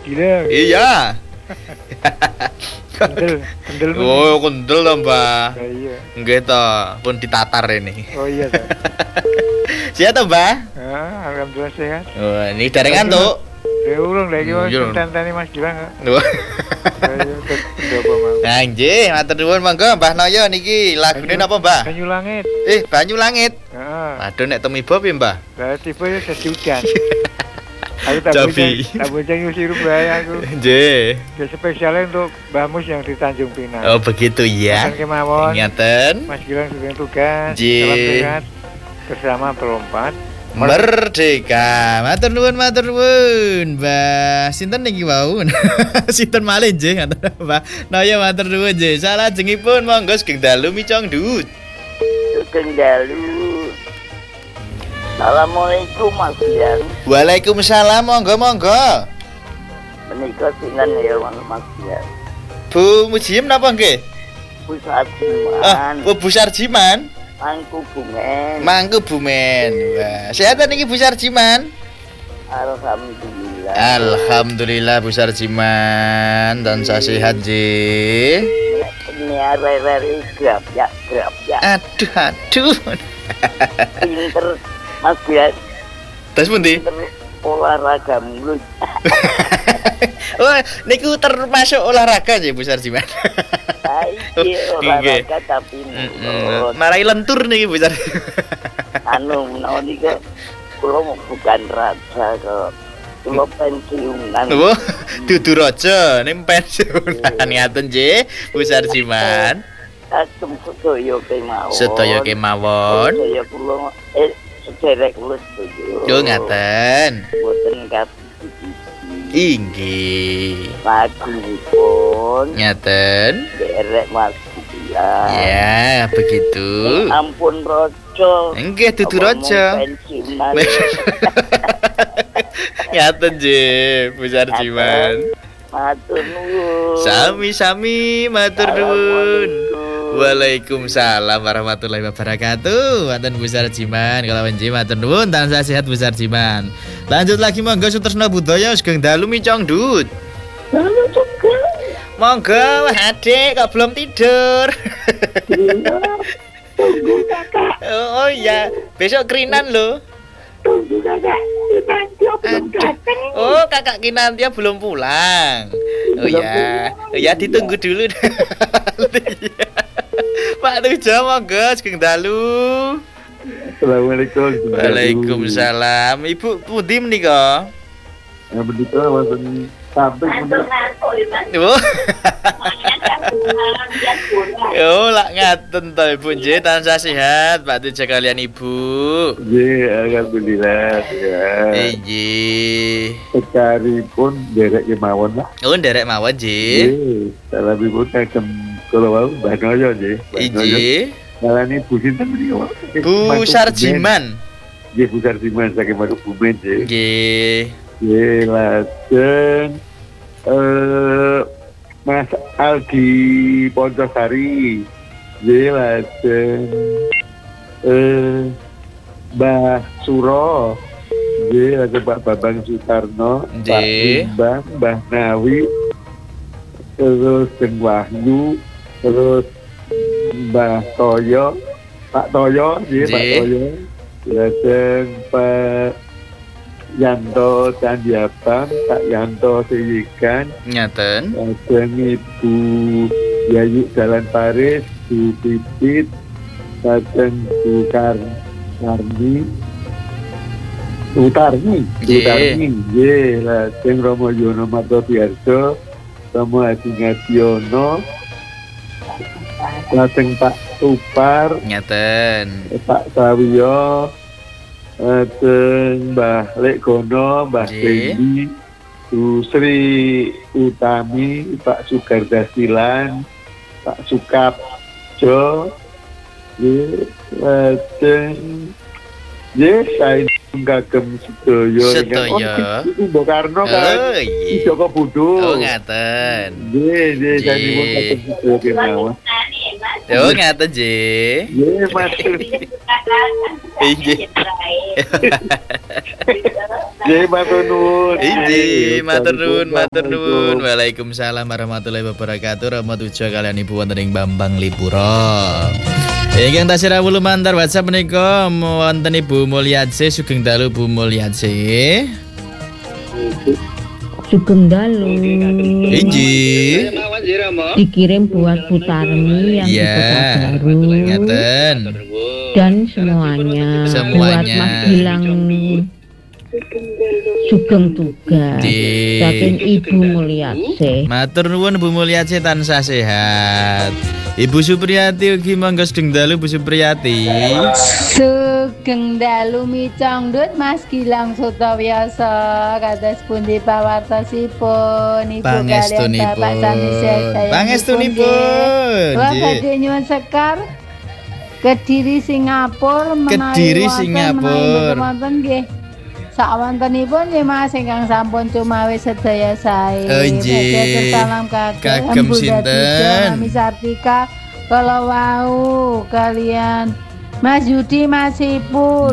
gila. Iya. Kendel. Oh, kendel toh, Mbah. Iya. Nggih toh, pun ditatar ini. Oh iya toh. Siap toh, Mbah? Alhamdulillah sehat. Oh, ini jaringan tuh. Ya urung lagi Mas, Iya. tantani Mas Gilang. Duh. Ayo pendopo mau. Nah, nggih, matur nuwun monggo Mbah Noyo niki lagune napa, Mbah? Banyu langit. Banyu Langit. Heeh. Aduh nek temi Bob ya, Mbah. Lah tipe ya dadi hujan. Aku Javi. tak bocah nyusi rubaya aku. Nggih. Ya spesialnya untuk Mbah Mus yang di Tanjung Pinang. Oh, begitu ya. Makan kemawon. Ingatan. Mas Gilang sedang tugas. Nggih. Salam sehat bersama Perompat. Merdeka. Matur nuwun, Mbah. Sinten niki wau? Sinten malih nggih ngaten, Mbah. Naya matur nuwun nggih. Salajengipun monggo sugeng dalu micong dut. Sugeng dalu. Assalamualaikum Mas Gilang. Waalaikumsalam, monggo. Menika sinten ya Mas Gilang. Bu Mujiem napa nggih? Bu Sarjiman. Bu Sarjiman. Mangku Bumen. Mangku Bumen. Wah, sehatan niki Bu Sarjiman. Alhamdulillah. Alhamdulillah Bu Sarjiman, tansah sehat nggih. Ini are-are grab ya. Aduh. Pinter Mas Gilang. Terus pundi? Olahraga mulus. Oh, niku termasuk olahraga nggih Bu Sarjiman. Iki olahraga tapi marai lentur niki Bu Sarjiman. Anu menawa niku kula bukan raja kok. Kula pensiunan. Oh, dudu raja ning pensiunan ngaten nggih Bu Sarjiman. Asem sedaya kemawon. Sedaya kemawon. Sedaya kula sederek kula setuju. Yo ngaten. Boten kata Inggih. Lagipun Ngaten. derek Mas Gilang. Ya, begitu. Ampun rojo. Enggih dudu raja. Pensiunan. Ngaten nggih Bu Sarjiman. Matur nuwun. Sami-sami matur nuwun. Waalaikumsalam warahmatullahi wabarakatuh. Wonten Bu Sarjiman, kala wenji matur nuwun tansah sehat Bu Sarjiman. Lanjut lagi monggo Sutresna Budaya sugeng dalu micong dut. Monggo Adik kok belum tidur. Oh iya, besok Krinan loh. Tunggu kakak, Kinantia belum datang. Oh, kakak Kinantia belum pulang. Oh ya, ditunggu dulu. Pak Tujo monggo sugeng dalu. Assalamualaikum. Waalaikumsalam. Ibu pundi menika? Ya begitu wonten samping pundi. Oh, lak ngaten to Ibu nggih tansah sehat Pak Tujo kalian Ibu. Nggih, alhamdulillah ya. Nggih. Sekaripun derek kemawon lah. Oh, nderek mawon nggih. Nggih, salahipun kagem kula wau Mbah Noyo nggih. Nggih. Ngalani Bu sinten menika? Bu Sarjiman. Nggih, Bu Sarjiman saking Mangku Bumen nggih. Nggih. Nggih, lajeng Mas Aldi Poncosari. Nggih, lajeng Mbah Suro. Nggih, lajeng Pak Bambang Sutarno, Pak Bimbang, Mbah Nawi, terus Deng Wahyu, terus Mbah Toyo, Pak Toyo, nggih Pak Toyo. Lajeng Pak Yanto Candiabang, Pak Yanto Siwikan. Ngaten. Lajeng Ibu Yayu Jalan Paris, Bu Pipit, lajeng Bu Karni, Utarni, nggih, lajeng Romo Yono Martobiarso, Romo Hadi Ngadiono, lajeng Pak Tupar, Ngaten. Pak Sawiyo, lajeng Mbah Lekgono, Mbah Dendi, Bu Sri Utami, Pak Sugardasilan, Pak Sukapjo, lajeng saya kagem sedaya. Ibu Karno kan. Joko Budo. Oh ngaten. Nggih, saya kagem sedaya kemawon. Yo ngaten Ji. Nggih, matur. Inggih. Nggih, matur nuwun. Inggih, matur nuwun. Waalaikumsalam warahmatullahi wabarakatuh. Rahmat uja kalian Ibu wonten ing Bambang Lipuro. Ingkang tasih rawuh lumantar WhatsApp menika wonten Ibu Mulyatse sugeng dalu Bu Mulyatse. Sugeng dalu. Inggih. Dikirim buat Butarni yang di Kota Baru Ngaten. dan semuanya. Buat Mas Gilang Sugeng tugas Di. saking Ibu Mulyatse. Matur nuwun Bu Mulyatse tansah sehat. Ibu Supriyati ugi monggo sugeng dalu Bu Supriyati. Sugeng dalu micongdut Mas Gilang Sutawyasa kados pundi pawartosipun Ibu kalian Bapak sami sedaya. Pangestunipun. Wah badhe nyuwun sekar Kediri Singapura Kediri Singapura. wonten nggih. Sawantenipun nggih Mas ingkang sampun cumawi sedaya sae. Oh, nggih. Badhe salam Kagem sinten? Mami Sartika kala wau kalian Mas Yudi Mas Ipul